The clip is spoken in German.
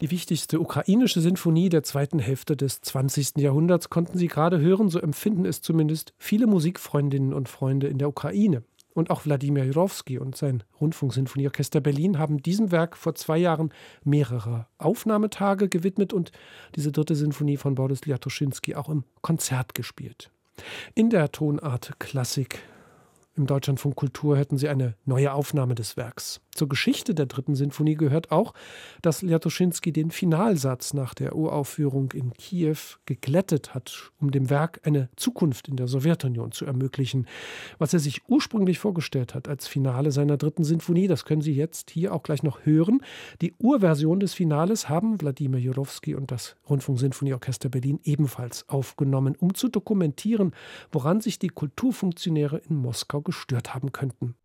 Die wichtigste ukrainische Sinfonie der zweiten Hälfte des 20. Jahrhunderts konnten Sie gerade hören, so empfinden es zumindest viele Musikfreundinnen und Freunde in der Ukraine. Und auch Wladimir Jurowski und sein Rundfunksinfonieorchester Berlin haben diesem Werk vor 2 Jahren mehrere Aufnahmetage gewidmet und diese dritte Sinfonie von Boris Liatuschinski auch im Konzert gespielt. In der Tonart Klassik im Deutschlandfunk Kultur hörten Sie eine neue Aufnahme des Werks. Zur Geschichte der dritten Sinfonie gehört auch, dass Liatuschinski den Finalsatz nach der Uraufführung in Kiew geglättet hat, um dem Werk eine Zukunft in der Sowjetunion zu ermöglichen. Was er sich ursprünglich vorgestellt hat als Finale seiner dritten Sinfonie, das können Sie jetzt hier auch gleich noch hören. Die Urversion des Finales haben Wladimir Jurowski und das Rundfunksinfonieorchester Berlin ebenfalls aufgenommen, um zu dokumentieren, woran sich die Kulturfunktionäre in Moskau gestört haben könnten.